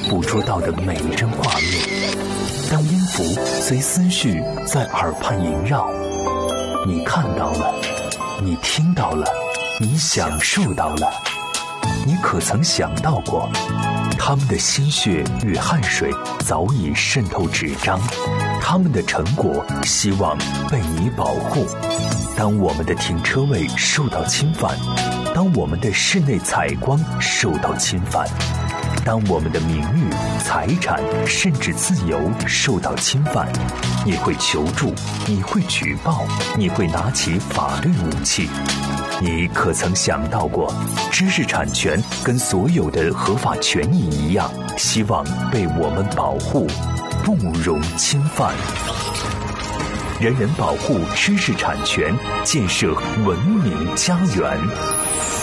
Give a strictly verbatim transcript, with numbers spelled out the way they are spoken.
捕捉到的每一帧画面。当音符随思绪在耳畔萦绕，你看到了，你听到了，你享受到了。你可曾想到过，他们的心血与汗水早已渗透纸张，他们的成果希望被你保护。当我们的停车位受到侵犯，当我们的室内采光受到侵犯，当我们的名誉、财产甚至自由受到侵犯，你会求助，你会举报，你会拿起法律武器。你可曾想到过，知识产权跟所有的合法权益一样，希望被我们保护，不容侵犯。人人保护知识产权，建设文明家园。